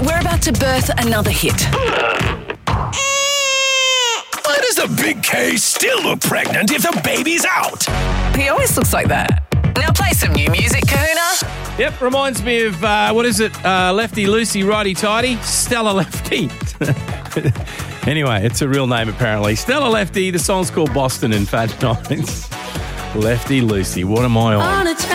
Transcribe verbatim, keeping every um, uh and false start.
we're about to birth another hit. Why does the big K still look pregnant if the baby's out? He always looks like that. Now play some new music, Kahuna. Yep, reminds me of, uh, what is it, uh, Lefty Lucy, Righty Tighty, Stella Lefty. Anyway, it's a real name apparently. Stella Lefty, the song's called Boston and Fat Nines. Lefty Lucy, what am I on? On its